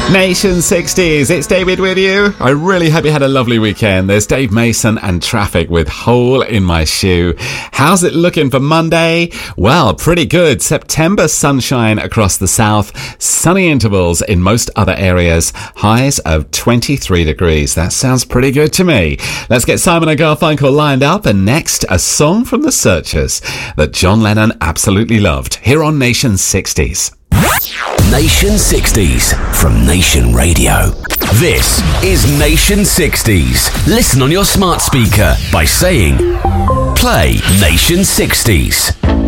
Nation 60s, it's David with you. I really hope you had a lovely weekend. There's Dave Mason and Traffic with Hole in My Shoe. How's it looking for Monday? Well, pretty good. September sunshine across the south, sunny intervals in most other areas, highs of 23 degrees. That sounds pretty good to me. Let's get Simon and Garfunkel lined up, and next, a song from the Searchers that John Lennon absolutely loved, here on Nation 60s. Nation 60s from Nation Radio. This is Nation 60s. Listen on your smart speaker by saying, play Nation 60s.